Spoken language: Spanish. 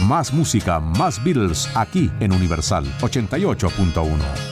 Más música, más Beatles, aquí en Universal 88.1.